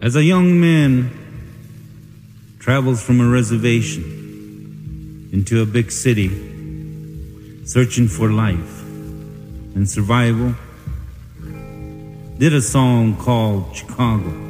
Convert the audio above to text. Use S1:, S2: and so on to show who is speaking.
S1: As a young man travels from a reservation into a big city, searching for life and survival, did a song called Chicago.